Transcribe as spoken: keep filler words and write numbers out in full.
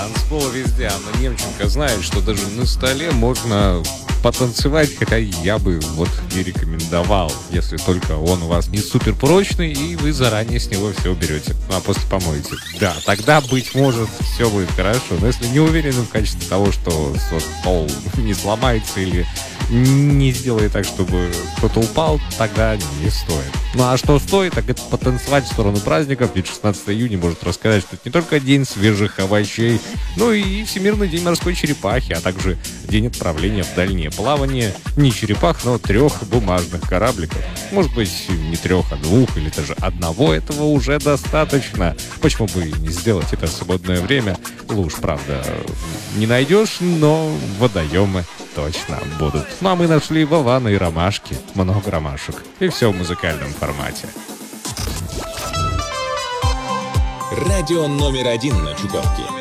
танцпол везде. Анна Немченко знает, что даже на столе можно потанцевать, хотя я бы вот не рекомендовал, если только он у вас не супер прочный, и вы заранее с него все берете, ну, а после помоете. Да, тогда, быть может, все будет хорошо. Но если не уверены в качестве того, что вот, пол не сломается или не сделает так, чтобы кто-то упал, тогда не стоит. Ну а что стоит, так это потанцевать в сторону праздников, ведь шестнадцатого июня может рассказать, что это не только день свежих овощей, но и Всемирный день морской черепахи, а также день отправления в дальнее плавание не черепах, но трех бумажных корабликов. Может быть, не трех, а двух или даже одного, этого уже достаточно. Почему бы и не сделать это в свободное время? Луж, правда, не найдешь, но водоемы точно будут. Ну а мы нашли Вована и ромашки, много ромашек, и все в музыкальном формате. Радио номер один на Чукотке.